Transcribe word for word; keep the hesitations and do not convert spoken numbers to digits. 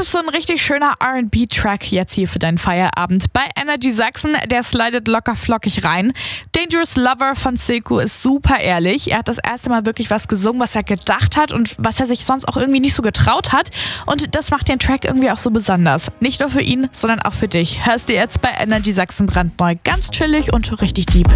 ist so ein richtig schöner R and B-Track jetzt hier für deinen Feierabend. Bei Energy Sachsen, der slidet locker flockig rein. Dangerous Lover von Silko ist super ehrlich. Er hat das erste Mal wirklich was gesungen, was er gedacht hat und was er sich sonst auch irgendwie nicht so getraut hat. Und das macht den Track irgendwie auch so besonders. Nicht nur für ihn, sondern auch für dich. Hörst du jetzt bei Energy Sachsen brandneu. Ganz chillig und richtig deep.